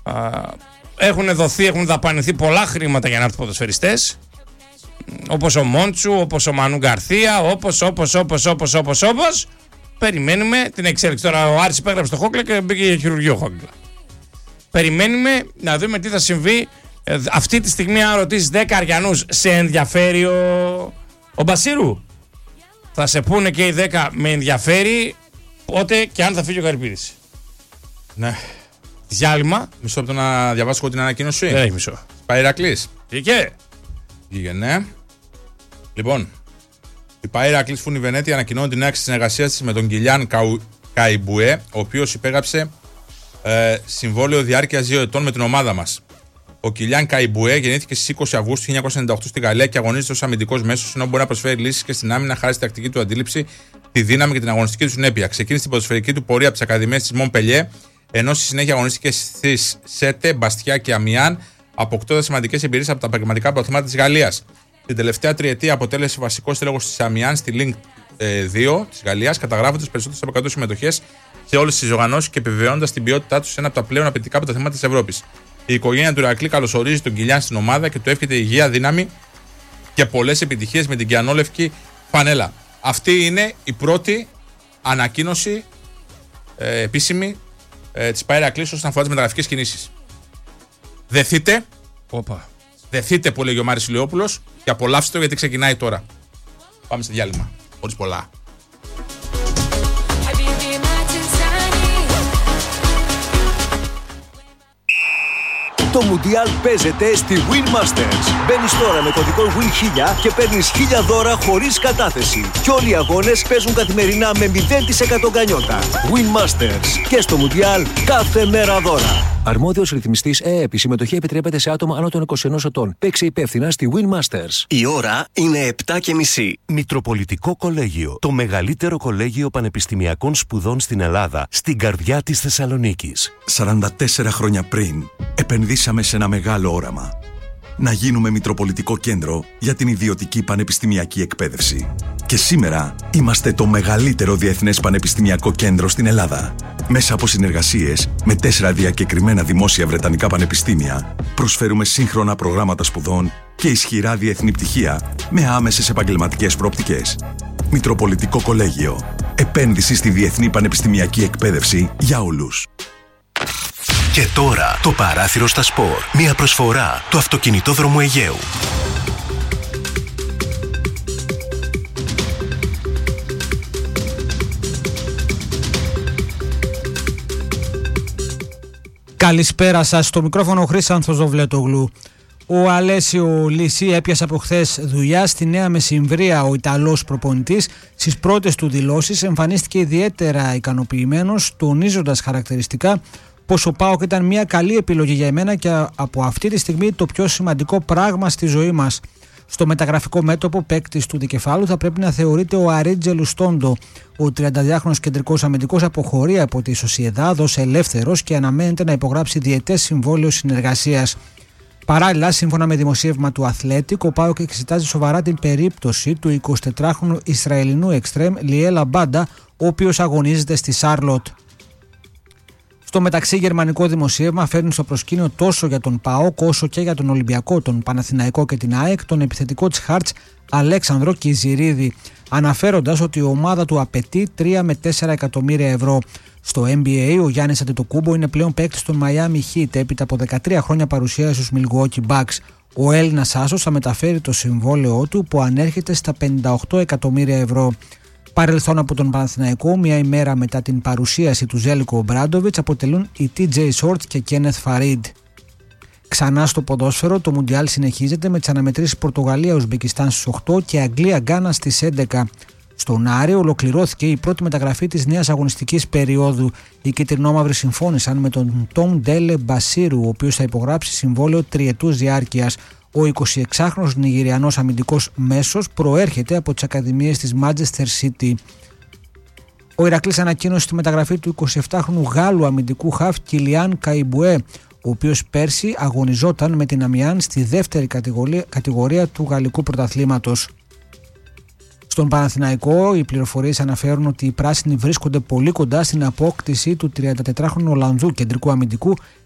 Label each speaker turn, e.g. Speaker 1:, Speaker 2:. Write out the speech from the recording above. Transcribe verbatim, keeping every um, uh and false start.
Speaker 1: Έχουν δοθεί, έχουν δαπανηθεί πολλά χρήματα για να έρθουν ποδοσφαιριστές. Όπως ο Μόντσου, όπως ο Μανού Γκαρθία, όπως, όπως, όπως, όπως, όπως, όπως. Περιμένουμε την εξέλιξη. Τώρα ο Άρης υπέγραψε το Χόκλα και μπήκε για χειρουργείο Χόκλα. Περιμένουμε να δούμε τι θα συμβεί. Ε, αυτή τη στιγμή, αν ρωτήσεις δέκα Αριανούς, σε ενδιαφέρει ο, ο Μπασίρου? Θα σε πούνε και οι δέκα με ενδιαφέρει πότε και αν θα φύγει ο Καρυπίδης.
Speaker 2: Ναι.
Speaker 1: Διάλειμμα.
Speaker 2: Μισό λεπτό να διαβάσω εγώ την ανακοίνωση.
Speaker 1: Δεν έχει μισό.
Speaker 2: Παϊρακλής.
Speaker 1: Βγήκε.
Speaker 2: Βγήκε, ναι. Λοιπόν, η Παϊρακλής Φούνι Βενέτη ανακοινώνει την έναρξη της συνεργασίας της με τον Κιλιάν Καϊμπουέ, ο οποίος υπέγραψε ε, συμβόλαιο διάρκειας δύο ετών με την ομάδα μας. Ο Κιλιάν Καϊμπουέ γεννήθηκε στις είκοσι Αυγούστου χίλια εννιακόσια ενενήντα οκτώ στη Γαλλία και αγωνίζεται ως αμυντικός μέσος, ενώ μπορεί να προσφέρει λύσεις και στην άμυνα χάρη στη τακτική του αντίληψη, τη δύναμη και την αγωνιστική του συνέπεια. Ξεκίνησε την ποδοσφαιρική του πορεία από τις Ακαδημίες της Μομπελιέ, ενώ στη συνέχεια αγωνίστηκε στις Σέτε, Μπαστιά και Αμιάν, αποκτώντας σημαντικές εμπειρίες από τα επαγγελματικά πρωταθλήματα της Γαλλίας. Την τελευταία τριετία αποτέλεσε βασικός στέλεχος της Αμιάν στη Λίνκ δύο της Γαλλίας, καταγράφοντας περισσότερες από εκατό συμμετοχές σε όλες τις οργανώσεις και επιβεβαιώνοντας την ποιότητά του σε ένα από τα πλέον απαιτητικά πρωταθλήματα της Ευρώπης. Η οικογένεια του Ηρακλή καλωσορίζει τον Κιλιάν στην ομάδα και του εύχεται υγεία, δύναμη και πολλές επιτυχίες με την κιανόλευκη φανέλα. Αυτή είναι η πρώτη ανακοίνωση ε, επίσημη ε, της Παϊρακλής όσον αφορά τις μεταγραφικές κινήσεις. Δεθείτε,
Speaker 1: Οπα.
Speaker 2: δεθείτε που έλεγε ο Μάρης Ηλιόπουλος και απολαύστε το γιατί ξεκινάει τώρα. Πάμε σε διάλειμμα. Χωρίς πολλά.
Speaker 3: Το Μουντιάλ παίζεται στη Win Masters. Μπαίνεις τώρα με κωδικό Win χίλια και παίρνεις χίλια δώρα χωρίς κατάθεση. Και όλοι οι αγώνες παίζουν καθημερινά με μηδέν τοις εκατό γκανιότα. Win Masters. Και στο Μουντιάλ κάθε μέρα δώρα. Αρμόδιος ρυθμιστής ΕΕΠ. Η συμμετοχή επιτρέπεται σε άτομα άνω των είκοσι ενός ετών. Παίξε υπεύθυνα στη Win Masters.
Speaker 4: Η ώρα είναι επτά και μισή.
Speaker 5: Μητροπολιτικό Κολέγιο. Το μεγαλύτερο κολέγιο πανεπιστημιακών σπουδών στην Ελλάδα, στην καρδιά της Θεσσαλονίκης.
Speaker 6: σαράντα τέσσερα χρόνια πριν, επενδύσαμε σε ένα μεγάλο όραμα. Να γίνουμε Μητροπολιτικό Κέντρο για την ιδιωτική πανεπιστημιακή εκπαίδευση. Και σήμερα είμαστε το μεγαλύτερο διεθνές πανεπιστημιακό κέντρο στην Ελλάδα. Μέσα από συνεργασίες με τέσσερα διακεκριμένα δημόσια βρετανικά πανεπιστήμια, προσφέρουμε σύγχρονα προγράμματα σπουδών και ισχυρά διεθνή πτυχία με άμεσες επαγγελματικές προοπτικές. Μητροπολιτικό Κολέγιο. Επένδυση στη διεθνή πανεπιστημιακή εκπαίδευση για όλους.
Speaker 5: Και τώρα το παράθυρο στα σπορ. Μια προσφορά του Αυτοκινητόδρομου Αιγαίου.
Speaker 7: Καλησπέρα σας. Στο μικρόφωνο ο Χρήστος Δοβλέτογλου. Ο Αλέσιο Λισί έπιασε από χθες δουλειά στη Νέα Μεσημβρία. Ο Ιταλός προπονητής στις πρώτες του δηλώσεις εμφανίστηκε ιδιαίτερα ικανοποιημένος, τονίζοντας χαρακτηριστικά πως ο ΠΑΟΚ ήταν μια καλή επιλογή για εμένα και από αυτή τη στιγμή το πιο σημαντικό πράγμα στη ζωή μας. Στο μεταγραφικό μέτωπο παίκτης του δικεφάλου θα πρέπει να θεωρείται ο Αρίτζελου Στόντο. Ο τριανταδυάχρονος κεντρικός αμυντικός αποχωρεί από τη Σοσιεδάδ ως ελεύθερος και αναμένεται να υπογράψει διετές συμβόλαιο συνεργασίας. Παράλληλα, σύμφωνα με δημοσίευμα του Athletic, ο ΠΑΟΚ εξετάζει σοβαρά την περίπτωση του εικοσιτετράχρονου Ισραηλινού εξτρέμ Λιέλα Μπάντα, ο οποίος αγωνίζεται στη Σάρλοτ. Στο μεταξύ, γερμανικό δημοσίευμα φέρνει στο προσκήνιο τόσο για τον ΠΑΟΚ όσο και για τον Ολυμπιακό, τον Παναθηναϊκό και την ΑΕΚ τον επιθετικό της Χάρτς Αλέξανδρο Κιζιρίδη, αναφέροντας ότι η ομάδα του απαιτεί τρία με τέσσερα εκατομμύρια ευρώ. Στο N B A, ο Γιάννης Αντετοκούμπο είναι πλέον παίκτης των Miami Heat έπειτα από δεκατρία χρόνια παρουσίας στους Milwaukee Bucks. Ο Έλληνας άσος θα μεταφέρει το συμβόλαιό του που ανέρχεται στα πενήντα οκτώ εκατομμύρια ευρώ. Παρελθόν από τον Παναθηναϊκό, μια ημέρα μετά την παρουσίαση του Ζέλικο Ομπράντοβιτς, αποτελούν οι τι τζέι Short και Kenneth Farid. Ξανά στο ποδόσφαιρο, το Μουντιάλ συνεχίζεται με τις αναμετρήσεις Πορτογαλία-Ουσμπεκιστάν στις οκτώ και Αγγλία-Γκάνα στις έντεκα. Στον Άρη ολοκληρώθηκε η πρώτη μεταγραφή της νέας αγωνιστικής περίοδου. Οι κυτρινόμαυροι συμφώνησαν με τον Τόμ Ντέλε Μπασίρου, ο οποίος θα υπογράψει συμβόλαιο τριετούς διάρκειας. Ο εικοσιεξάχρονος Νιγηριανός αμυντικός μέσος προέρχεται από τις ακαδημίες της Manchester City. Ο Ηρακλής ανακοίνωσε τη μεταγραφή του εικοσιεπτάχρονου Γάλλου αμυντικού χαφ Κιλιάν Καϊμπουέ, ο οποίος πέρσι αγωνιζόταν με την Αμιάν στη δεύτερη κατηγορία, κατηγορία του γαλλικού πρωταθλήματος. Στον Παναθηναϊκό, οι πληροφορίες αναφέρουν ότι οι πράσινοι βρίσκονται πολύ κοντά στην απόκτηση του τριαντατετράχρονου Ολλανδού κεντρικού αμυντικού